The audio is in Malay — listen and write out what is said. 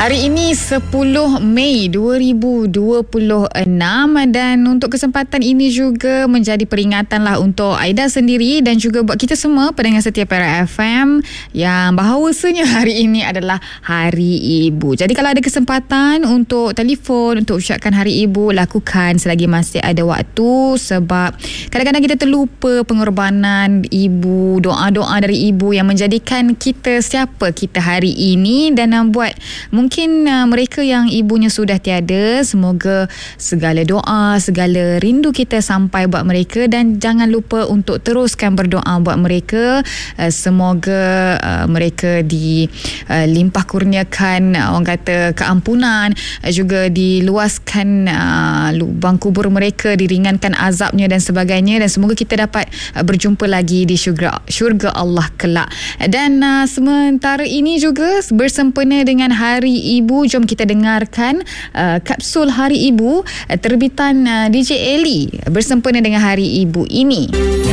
Hari ini 10 Mei 2026 dan untuk kesempatan ini juga menjadi peringatan lah untuk Aida sendiri dan juga buat kita semua pendengar setia Perak FM yang bahawasanya hari ini adalah Hari Ibu. Jadi kalau ada kesempatan untuk telefon, untuk ucapkan Hari Ibu, lakukan selagi masih ada waktu, sebab kadang-kadang kita terlupa pengorbanan ibu, doa-doa dari ibu yang menjadikan kita siapa kita hari ini dan buat mungkin mereka yang ibunya sudah tiada, semoga segala doa, segala rindu kita sampai buat mereka dan jangan lupa untuk teruskan berdoa buat mereka. Semoga mereka dilimpah kurniakan orang kata keampunan, juga diluaskan lubang kubur mereka, diringankan azabnya dan sebagainya, dan semoga kita dapat berjumpa lagi di syurga Allah kelak. Dan sementara ini juga bersempena dengan Hari Ibu, jom kita dengarkan kapsul Hari Ibu terbitan DJ Eli bersempena dengan Hari Ibu ini.